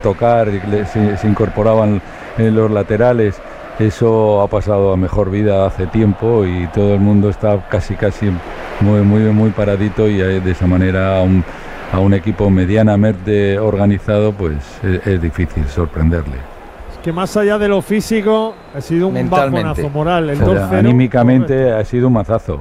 tocar, se incorporaban los laterales. Eso ha pasado a mejor vida hace tiempo y todo el mundo está casi muy paradito, y de esa manera a un equipo medianamente organizado pues es difícil sorprenderle. Es que más allá de lo físico ha sido un bajonazo moral. El 2-0, anímicamente ha sido un mazazo.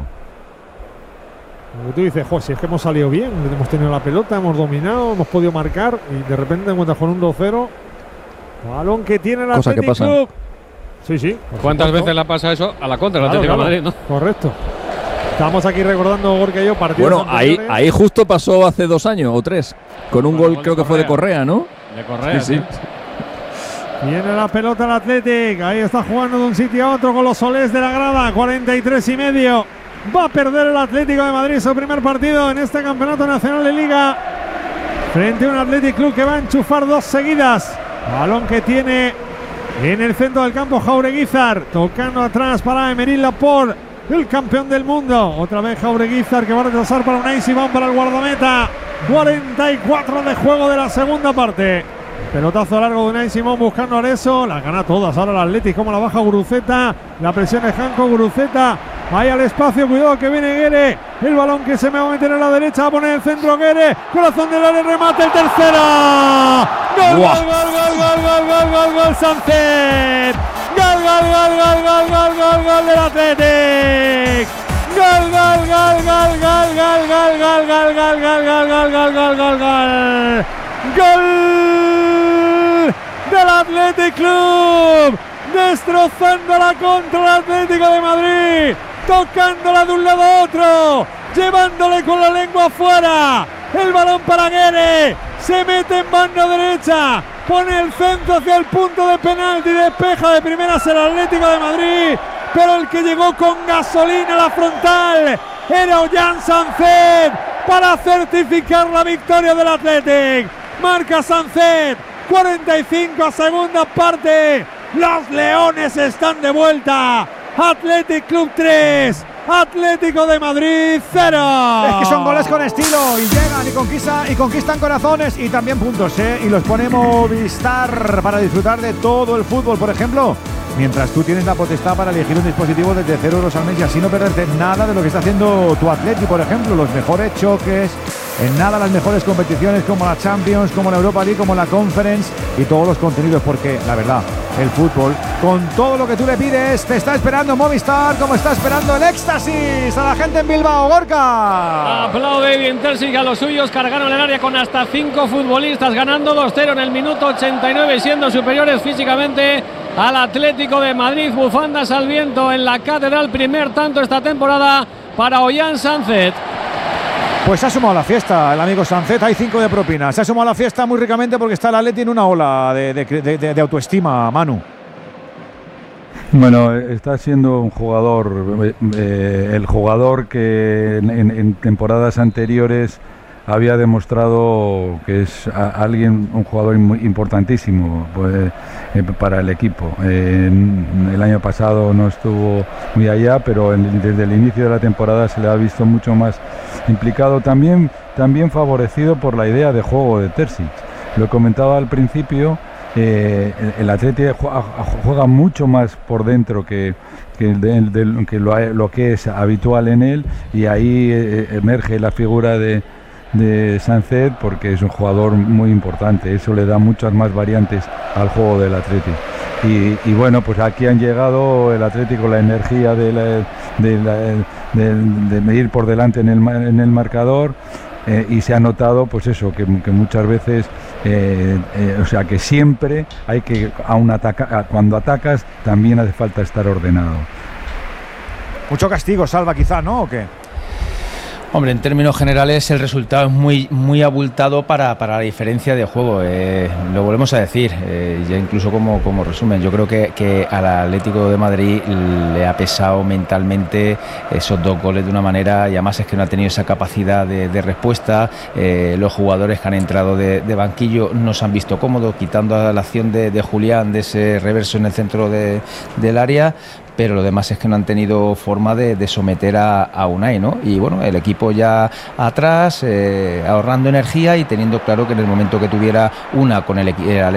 Tú dices, si es que hemos salido bien, hemos tenido la pelota, hemos dominado, hemos podido marcar, y de repente te encuentras con un 2-0. Balón que tiene el Athletic Club. Sí. ¿Cuántas veces le pasa eso a la contra, el Atlético de Madrid, no? Correcto. Estamos aquí recordando, Gorka y yo, partidos anteriores. Ahí justo pasó hace 2 años o 3, con un gol creo que fue de Correa, ¿no? De Correa, sí. Viene la pelota el Athletic, ahí está jugando de un sitio a otro con los solés de la grada, 43,5. Va a perder el Atlético de Madrid su primer partido en este Campeonato Nacional de Liga, frente a un Athletic Club que va a enchufar 2 seguidas. Balón que tiene en el centro del campo Jaureguizar, tocando atrás para Emery Laporte, el campeón del mundo. Otra vez Jaureguizar, que va a retrasar para Unai Simón, para el guardameta. 44 de juego de la segunda parte. Pelotazo largo de Unai Simón buscando a Areso. Las gana todas ahora el Athletic, como la baja Guruceta. La presión de Janko, Guruceta ahí al espacio, cuidado que viene Guerre. El balón que se me va a meter a la derecha, va a poner el centro Guerre. Corazón del área, remate el tercero. Gol Sánchez. Gol del Athletic. Gol del Athletic Club, destrozando la contra el Atlético de Madrid, tocándola de un lado a otro, llevándole con la lengua afuera. El balón para Guerre, se mete en banda derecha, pone el centro hacia el punto de penalti, despeja de primeras el Atlético de Madrid, pero el que llegó con gasolina a la frontal era Ollán Sánchez para certificar la victoria del Athletic. Marca Sánchez, 45 a segunda parte. Los Leones están de vuelta. Athletic Club 3, Atlético de Madrid 0. Es que son goles con estilo y llegan y conquistan corazones y también puntos, y los pone Movistar para disfrutar de todo el fútbol, por ejemplo. Mientras tú tienes la potestad para elegir un dispositivo desde 0 euros al mes y así no perderte nada de lo que está haciendo tu Athletic, por ejemplo, los mejores choques, en nada las mejores competiciones como la Champions, como la Europa League, como la Conference y todos los contenidos, porque la verdad, el fútbol, con todo lo que tú le pides, te está esperando Movistar, como está esperando el éxtasis a la gente en Bilbao. Gorka. Aplaude bien Terzic a los suyos, cargaron el área con hasta 5 futbolistas, ganando 2-0 en el minuto 89, siendo superiores físicamente al Atlético de Madrid. Bufandas al viento en la Catedral, primer tanto esta temporada para Ollán Sánchez. Pues se ha sumado a la fiesta el amigo Sánchez, hay 5 de propina. Se ha sumado a la fiesta muy ricamente porque está el Atleti en una ola de autoestima, Manu. Bueno, está siendo un jugador, el jugador que en temporadas anteriores había demostrado que es un jugador muy importantísimo para el equipo. El año pasado no estuvo muy allá, pero desde el inicio de la temporada se le ha visto mucho más implicado, también favorecido por la idea de juego de Terzic. Lo comentaba al principio, el Atleti juega mucho más por dentro que lo que es habitual en él, y ahí emerge la figura de Sánchez, porque es un jugador muy importante. Eso le da muchas más variantes al juego del Athletic. Y bueno, pues aquí han llegado el Athletic con la energía de ir por delante en el marcador, y se ha notado pues eso, que muchas veces o sea que siempre hay que cuando atacas también hace falta estar ordenado. Mucho castigo, Salva, quizá, ¿no? ¿O qué? Hombre, en términos generales el resultado es muy abultado para la diferencia de juego. Lo volvemos a decir, ya incluso como resumen. Yo creo que al Atlético de Madrid le ha pesado mentalmente esos 2 goles de una manera, y además es que no ha tenido esa capacidad de respuesta. Los jugadores que han entrado de banquillo no se han visto cómodos, quitando a la acción de Julián, de ese reverso en el centro del área. Pero lo demás es que no han tenido forma de someter a Unai, ¿no? Y bueno, el equipo ya atrás, ahorrando energía y teniendo claro que en el momento que tuviera una con el